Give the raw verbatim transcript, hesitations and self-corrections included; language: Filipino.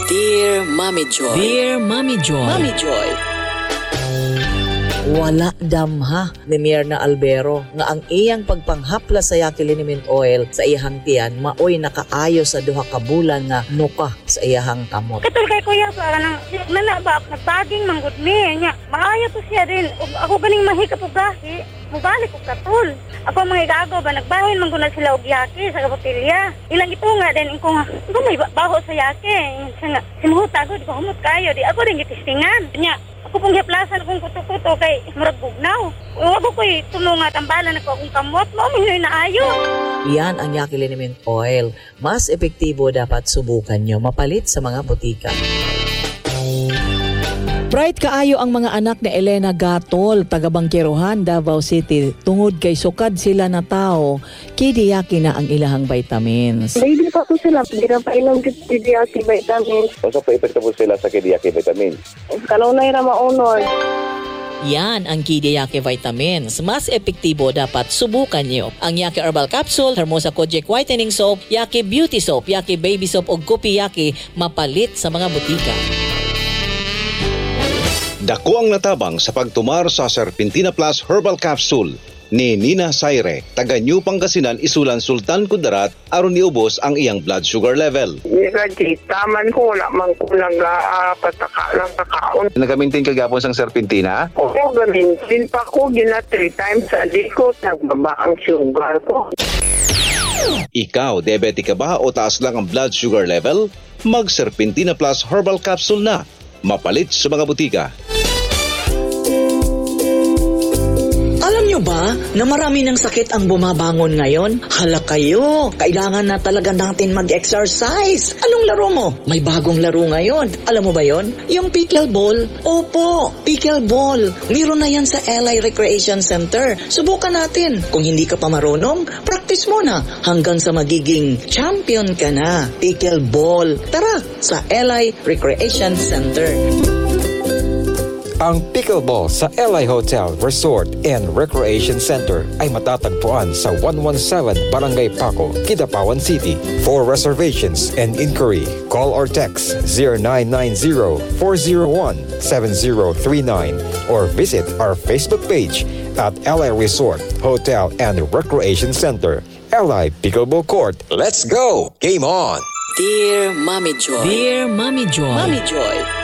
Dear Mommy Joy. Dear Mommy Joy. Mommy Joy. Wala damha ni Myrna Albero nga ang iyang pagpanghaplas sa Yaki Liniment Oil sa iyahang tiyan maoy nakaayo sa duha ka bulan nga nuka sa iyahang kamot. Katul kay kuya para nang nana ba nagbaging manggod mi nya maayo to siya din ug ako ganing mahikap og gahi mubalik og katul. Ako mga igago ba nagbahin man guna sila og yaki sa kabotilya. Ilang ito nga din ko nga ko may baho sa yaki. Nga simuta gud ko humot kayo di ako din gitistingan. Nya ako pong giplasan kung kuto-kuto kay murag bugnaw. Wa ko koy tumunga tambalan ako akong kamot mo mingoy na ayo. Iyan ang Yaki Liniment Oil. Mas epektibo dapat subukan nyo mapalit sa mga butika. Bright kaayo ang mga anak ni Elena Gatol, taga Bangkirohan, Davao City. Tungod kay sukad sila na tao, kidiyaki na ang ilahang vitamins. Baby pa po sila, hindi na pa ilang kidiyaki vitamins. Masa pa epekto po sila sa kidiyaki vitamins? Kalau na ira maunod. Yan ang Kidiyaki Vitamins. Mas epektibo dapat subukan nyo. Ang Yaki Herbal Capsule, Hermosa Kojic Whitening Soap, Yaki Beauty Soap, Yaki Baby Soap o Gupi Yaki mapalit sa mga butika. Dako ang natabang sa pagtumar sa Serpentina Plus Herbal Capsule ni Nina Saire, taga New Pangasinan, Isulan, Sultan Kudarat, aron niubos ang iyang blood sugar level. Hindi taman ko, wala man ko lang uh, pataka lang kakaon. Nagamintin kagapon sang Serpentina? Oo, gamintin pa ko, gina three times a day ko, nagbaba ang sugar ko. Ikaw, diabetic ka ba o taas lang ang blood sugar level? Mag Serpentina Plus Herbal Capsule na. Mapalit sa mga butika. Alam nyo ba na marami ng sakit ang bumabangon ngayon? Hala kayo, kailangan na talaga natin mag-exercise. Anong laro mo? May bagong laro ngayon. Alam mo ba yon? Yung pickleball? Opo, pickleball. Meron na yan sa L I Recreation Center. Subukan natin. Kung hindi ka pa marunong, practice mo na hanggang sa magiging champion ka na. Pickleball. Tara, sa L I Recreation Center. Ang Pickleball sa L I Hotel, Resort and Recreation Center ay matatagpuan sa one seventeen Barangay Paco, Kidapawan City. For reservations and inquiry, call or text zero nine nine zero, four zero one, seven zero three nine or visit our Facebook page at L I Resort, Hotel and Recreation Center. L I Pickleball Court. Let's go! Game on! Dear Mommy Joy. Dear Mommy Joy. Mommy Joy.